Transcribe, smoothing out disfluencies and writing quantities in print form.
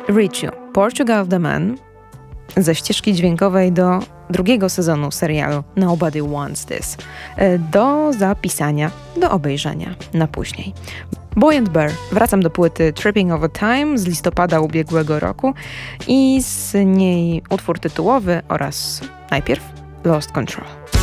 Reach You, Portugal the Man, ze ścieżki dźwiękowej do drugiego sezonu serialu Nobody Wants This, do zapisania, do obejrzenia na później. Boy and Bear. Wracam do płyty Tripping Over Time z listopada ubiegłego roku i z niej utwór tytułowy oraz najpierw Lost Control.